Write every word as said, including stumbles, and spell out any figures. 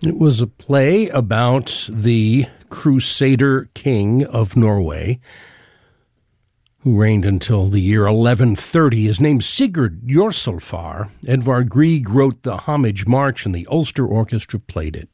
It was a play about the Crusader king of Norway, who reigned until the year eleven thirty. His name's Sigurd Jorsalfar. Edvard Grieg wrote the homage march, and the Ulster Orchestra played it.